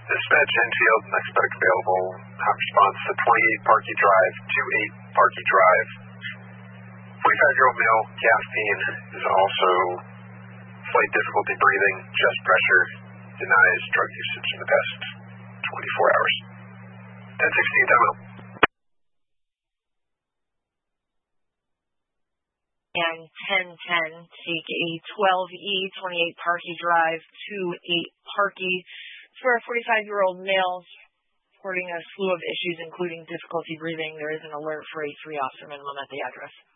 Dispatch Enfield, next medic available. Hot response to 28 Parkey Drive, 28 Parkey Drive. 45-year-old male, calf pain, is also slight difficulty breathing, chest pressure, denies drug usage in the past 24 hours. 1016, time out. And 1010, take a 12E, 28 Parkey Drive, 28 Parkey. For a 45-year-old male reporting a slew of issues, including difficulty breathing, there is an alert for a 3-officer minimum at the address.